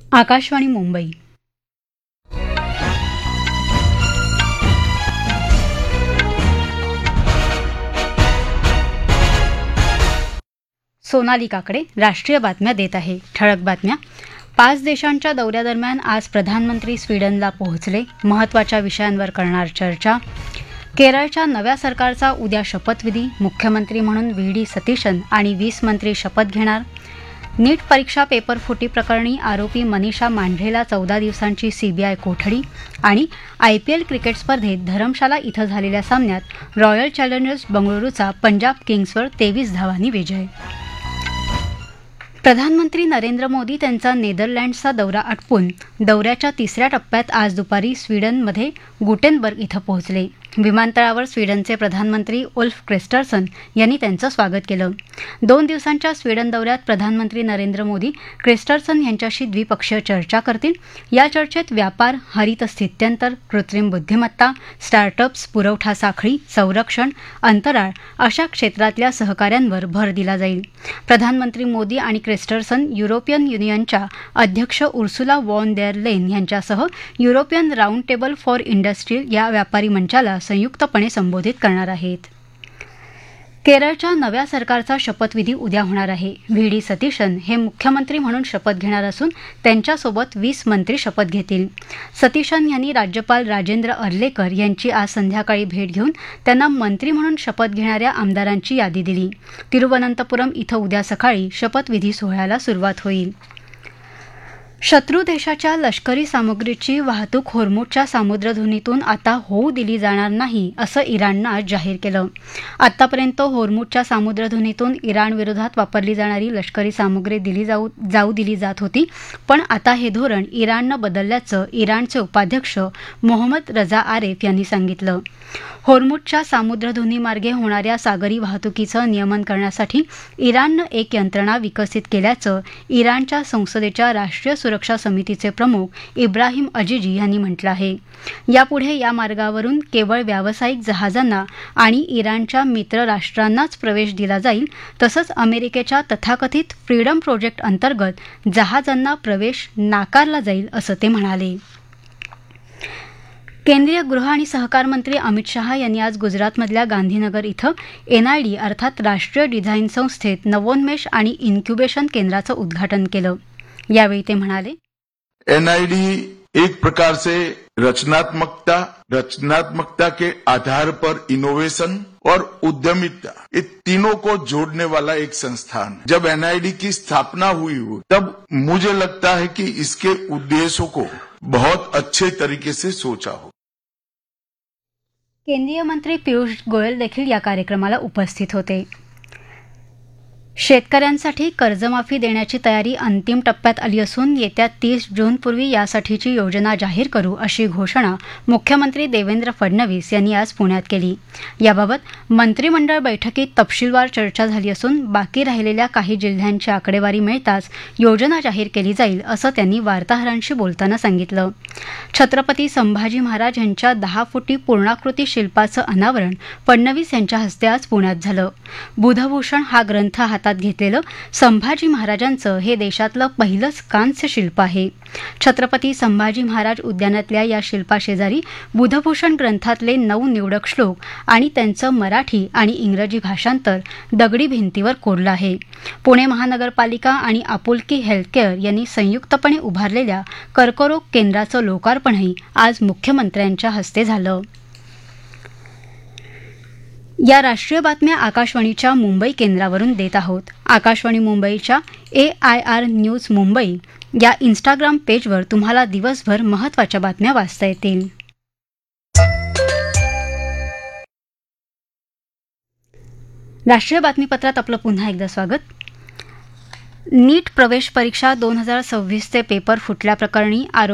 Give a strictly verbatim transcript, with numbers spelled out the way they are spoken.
आकाशवाणी मुंबई. सोनाली काकडे राष्ट्रीय बातम्या देत आहे. ठळक बातम्या. पाच देशांच्या दौऱ्यादरम्यान आज प्रधानमंत्री स्वीडनला पोहोचले. महत्त्वाच्या विषयांवर करणार चर्चा. केरळच्या नव्या सरकारचा उद्या शपथविधी. मुख्यमंत्री म्हणून व्ही डी सतीशन आणि वीस मंत्री शपथ घेणार. नीट परीक्षा पेपर फुटी प्रकरणी आरोपी मनीषा मांढरेला चौदा दिवसांची सीबीआय कोठडी. आणि आयपीएल क्रिकेट स्पर्धेत धरमशाला इथं झालेल्या सामन्यात रॉयल चॅलेंजर्स बंगळुरूचा पंजाब किंग्सवर तेवीस धावांनी विजय. प्रधानमंत्री नरेंद्र मोदी त्यांचा नेदरलँड्सचा दौरा आटपून दौऱ्याच्या तिसऱ्या टप्प्यात आज दुपारी स्वीडनमध्ये गुटेनबर्ग इथं पोहोचले. विमानतळावर स्वीडनचे प्रधानमंत्री उल्फ क्रिस्टर्सन यांनी त्यांचं स्वागत केलं. दोन दिवसांच्या स्वीडन दौऱ्यात प्रधानमंत्री नरेंद्र मोदी क्रिस्टर्सन यांच्याशी द्विपक्षीय चर्चा करतील. या चर्चेत व्यापार, हरित स्थित्यंतर, कृत्रिम बुद्धिमत्ता, स्टार्टअप्स, पुरवठा साखळी, संरक्षण, अंतराळ अशा क्षेत्रातल्या सहकार्यांवर भर दिला जाईल. प्रधानमंत्री मोदी आणि क्रिस्टर्सन युरोपियन युनियनच्या अध्यक्ष उर्सुला वॉन देर लेन यांच्यासह European round table for industry या व्यापारी मंचाला संयुक्तपणे संबोधित करणार आहेत. केरळच्या नव्या सरकारचा शपथविधी उद्या होणार आहे. व्ही डी सतीशन हे मुख्यमंत्री म्हणून शपथ घेणार असून त्यांच्यासोबत वीस मंत्री शपथ घेतील. सतीशन यांनी राज्यपाल राजेंद्र अर्लेकर यांची आज संध्याकाळी भेट घेऊन त्यांना मंत्री म्हणून शपथ घेणाऱ्या आमदारांची यादी दिली. तिरुवनंतपुरम इथं उद्या सकाळी शपथविधी सोहळ्याला सुरुवात होईल. शत्रू देशाच्या लष्करी सामुग्रीची वाहतूक होर्मुझच्या सामुद्रधुनीतून आता होऊ दिली जाणार नाही असं इराणनं आज जाहीर केलं. आतापर्यंत होर्मुझच्या सामुद्रधुनीतून इराणविरोधात वापरली जाणारी लष्करी सामुग्री दिली जाऊ जाऊ दिली जात होती, पण आता हे धोरण इराणनं बदलल्याचं इराणचे उपाध्यक्ष मोहम्मद रजा आरेफ यांनी सांगितलं. होर्मुझच्या सामुद्रधुनीमार्गे होणाऱ्या सागरी वाहतुकीचं नियमन करण्यासाठी इराणनं एक यंत्रणा विकसित केल्याचं इराणच्या संसदेच्या राष्ट्रीय सुरक्षा समितीचे प्रमुख इब्राहिम अजिजी यांनी म्हटलं आहे. यापुढे या मार्गावरून केवळ व्यावसायिक जहाजांना आणि इराणच्या मित्र राष्ट्रांनाच प्रवेश दिला जाईल. तसंच अमेरिकेच्या तथाकथित फ्रीडम प्रोजेक्ट अंतर्गत जहाजांना प्रवेश नाकारला जाईल असं ते म्हणाले. केंद्रीय गृह आणि सहकार मंत्री अमित शहा यांनी आज गुजरातमधल्या गांधीनगर इथं एनआयडी अर्थात राष्ट्रीय डिझाईन संस्थेत नवोन्मेष आणि इन्क्युबेशन केंद्राचं उद्घाटन केलं. यावेळी ते म्हणाले, एनआईडी एक प्रकार से रचनात्मकता रचनात्मकता के आधार पर इनोवेशन और उद्यमिता ये तीनों को जोड़ने वाला एक संस्थान. जब एनआईडी की स्थापना हुई हो तब मुझे लगता है कि इसके उद्देश्यों को बहुत अच्छे तरीके से सोचा हो. केंद्रीय मंत्री पियुष गोयल देखील या कार्यक्रमाला उपस्थित होते. शेतकऱ्यांसाठी कर्जमाफी देण्याची तयारी अंतिम टप्प्यात आली असून येत्या तीस जूनपूर्वी यासाठीची योजना जाहीर करू अशी घोषणा मुख्यमंत्री देवेंद्र फडणवीस यांनी आज पुण्यात केली. याबाबत मंत्रिमंडळ बैठकीत तपशीलवार चर्चा झाली असून बाकी राहिलेल्या काही जिल्ह्यांची आकडेवारी मिळताच योजना जाहीर केली जाईल असं त्यांनी वार्ताहरांशी बोलताना सांगितलं. छत्रपती संभाजी महाराज यांच्या दहा फुटी पूर्णाकृती शिल्पाचं अनावरण फडणवीस यांच्या हस्ते आज पुण्यात झालं. बुधभूषण हा ग्रंथ हातात घेतलेलं संभाजी महाराजांचं हे देशातलं पहिलंच कांस्य शिल्प आहे. छत्रपती संभाजी महाराज उद्यानातल्या या शिल्पाशेजारी बुधभूषण ग्रंथातले नऊ निवडक श्लोक आणि त्यांचं मराठी आणि इंग्रजी भाषांतर दगडी भिंतीवर कोरलं आहे. पुणे महानगरपालिका आणि आपुलकी हेल्थकेअर यांनी संयुक्तपणे उभारलेल्या कर्करोग केंद्राचं लोकार्पणही आज मुख्यमंत्र्यांच्या हस्ते झालं. या राष्ट्रीय बातम्या आकाशवाणीच्या मुंबई केंद्रावरून देत आहोत. आकाशवाणी मुंबईच्या ए आय आर न्यूज मुंबई या इन्स्टाग्राम पेजवर तुम्हाला दिवसभर महत्त्वाच्या बातम्या वाचता येतील. राष्ट्रीय बातमीपत्रात आपलं पुन्हा एकदा स्वागत. नीट प्रवेश परीक्षा दोन हजार सव्वीसचे पेपर फुटल्याप्रकरणी आरोपी